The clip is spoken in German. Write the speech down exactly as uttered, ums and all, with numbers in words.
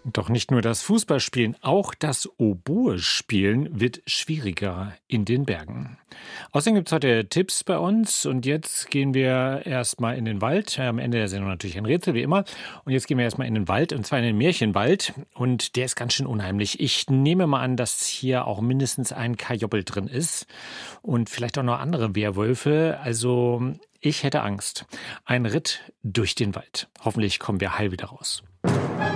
Doch nicht nur das Fußballspielen, auch das Oboe-Spielen wird schwieriger in den Bergen. Außerdem gibt es heute Tipps bei uns und jetzt gehen wir erstmal in den Wald. Am Ende der Sendung natürlich ein Rätsel, wie immer. Und jetzt gehen wir erstmal in den Wald, und zwar in den Märchenwald. Und der ist ganz schön unheimlich. Ich nehme mal an, dass hier auch mindestens ein Kajoppel drin ist und vielleicht auch noch andere Werwölfe. Also ich hätte Angst. Ein Ritt durch den Wald. Hoffentlich kommen wir heil wieder raus.